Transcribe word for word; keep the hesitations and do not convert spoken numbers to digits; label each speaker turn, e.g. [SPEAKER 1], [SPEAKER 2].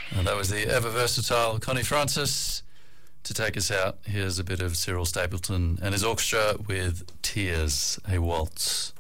[SPEAKER 1] And that was the ever versatile Connie Francis. To take us out, here's a bit of Cyril Stapleton and his orchestra with Tears, a Waltz.